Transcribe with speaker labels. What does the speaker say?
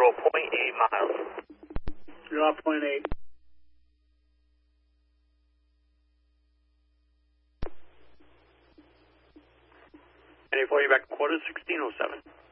Speaker 1: total 0.8 miles.
Speaker 2: You're off 0.8.
Speaker 1: And before you back to quarters, 1607.